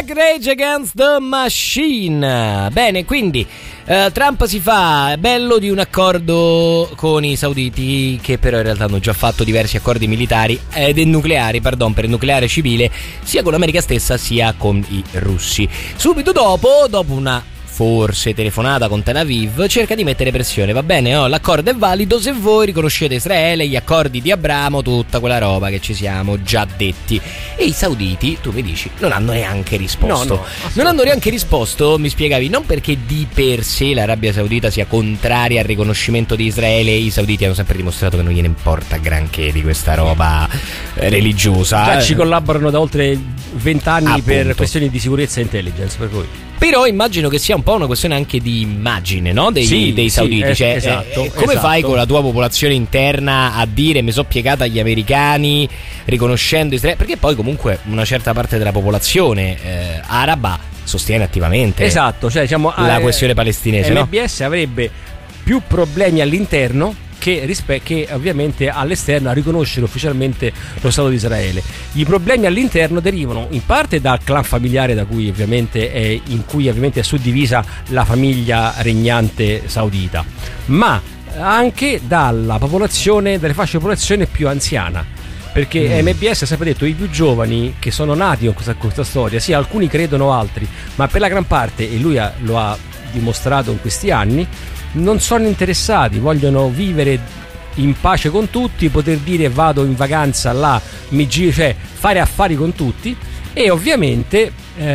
Rage Against the Machine. Bene, quindi Trump si fa bello di un accordo con i sauditi, che però in realtà hanno già fatto diversi accordi militari ed nucleari, per il nucleare civile, sia con l'America stessa sia con i russi. Subito dopo una forse telefonata con Tel Aviv, cerca di mettere pressione. Va bene, l'accordo è valido se voi riconoscete Israele, gli accordi di Abramo, tutta quella roba che ci siamo già detti. E i sauditi, tu mi dici, non hanno neanche risposto. No, non hanno neanche risposto, mi spiegavi, non perché di per sé l'Arabia Saudita sia contraria al riconoscimento di Israele. I sauditi hanno sempre dimostrato che non gliene importa granché di questa roba religiosa. Già ci collaborano da oltre 20 anni, appunto, per questioni di sicurezza e intelligence, per cui. Però immagino che sia un po' una questione anche di immagine, no? Dei sauditi. Sì, cioè, come esatto. fai con la tua popolazione interna a dire mi sono piegata agli americani riconoscendo Israele? Perché poi comunque una certa parte della popolazione araba sostiene attivamente, esatto, cioè, diciamo, la questione palestinese. MBS avrebbe più problemi all'interno che ovviamente all'esterno a riconoscere ufficialmente lo Stato di Israele. I problemi all'interno derivano in parte dal clan familiare in cui ovviamente è suddivisa la famiglia regnante saudita, ma anche dalla popolazione, dalle fasce di popolazione più anziana. Perché MBS ha sempre detto i più giovani che sono nati con questa storia, sì, alcuni credono, altri, ma per la gran parte, e lui lo ha dimostrato in questi anni, non sono interessati, vogliono vivere in pace con tutti, poter dire vado in vacanza là, cioè fare affari con tutti. E ovviamente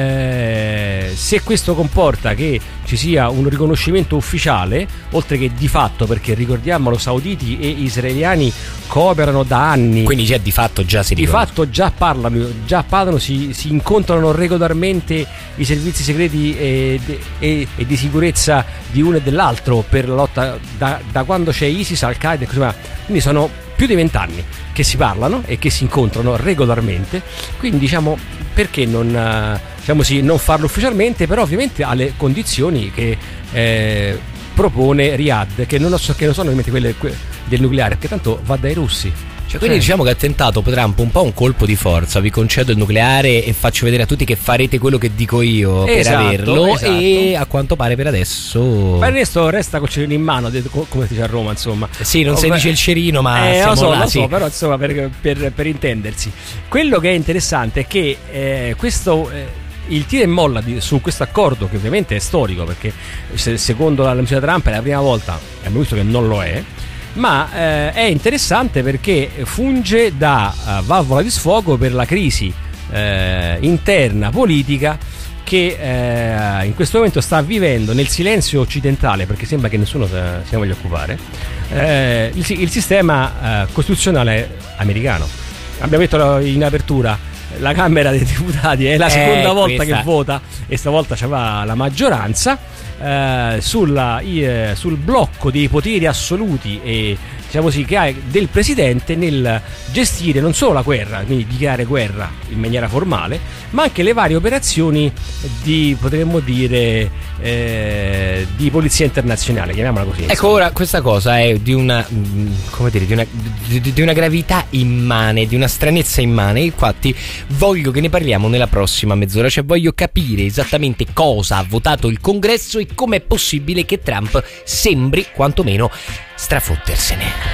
se questo comporta che ci sia un riconoscimento ufficiale, oltre che di fatto, perché ricordiamolo, sauditi e israeliani cooperano da anni, quindi già di fatto già si riconoscono. Di fatto già parlano, si incontrano regolarmente i servizi segreti e di sicurezza di uno e dell'altro per la lotta da quando c'è ISIS, Al-Qaeda, quindi sono più di 20 anni che si parlano e che si incontrano regolarmente. Quindi diciamo, perché non farlo ufficialmente, però ovviamente alle condizioni che propone Riyadh, che non sono ovviamente quelle del nucleare, perché tanto va dai russi. Quindi diciamo che ha tentato Trump un po' un colpo di forza: vi concedo il nucleare e faccio vedere a tutti che farete quello che dico io per averlo. Esatto. E a quanto pare per adesso resta col cerino in mano, come si dice a Roma, insomma. Sì, non si dice il cerino, ma siamo lo là, so, però insomma per intendersi. Quello che è interessante è che il tira e molla su questo accordo, che ovviamente è storico, perché secondo l'amministrazione Trump è la prima volta, abbiamo visto che non lo è, ma è interessante perché funge da valvola di sfogo per la crisi interna politica che in questo momento sta vivendo nel silenzio occidentale, perché sembra che nessuno se ne voglia occupare, il sistema costituzionale americano. Abbiamo detto in apertura, la Camera dei Deputati è la seconda volta che vota, e stavolta c'aveva la maggioranza sul blocco dei poteri assoluti e diciamo così che ha del presidente nel gestire non solo la guerra, quindi dichiarare guerra in maniera formale, ma anche le varie operazioni potremmo dire di polizia internazionale, chiamiamola così. Ecco, ora questa cosa è di una gravità immane, di una stranezza immane. Infatti voglio che ne parliamo nella prossima mezz'ora, cioè voglio capire esattamente cosa ha votato il Congresso e com'è possibile che Trump sembri quantomeno strafottersene.